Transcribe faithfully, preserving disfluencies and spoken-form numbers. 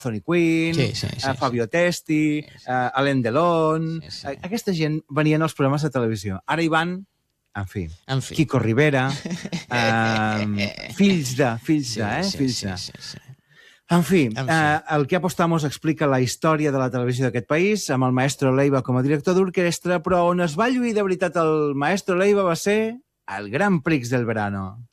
Anthony Quinn, sí, sí, sí, uh, Fabio sí. Testi, sí, sí. Uh, Alain Delon... Sí, sí. Uh, aquesta gent venien als programes de televisió. Ara hi van, en fi, en fi. Quico Rivera, uh, fills de, fills sí, de, eh? Sí, Fills sí, de... sí, sí. En fi, en fi. Eh, el que apostamos explica la història de la televisió d'aquest país, amb el maestro Leiva com a director d'orquestra, però on es va lluir de veritat el maestro Leiva va ser el Grand Prix del Verano.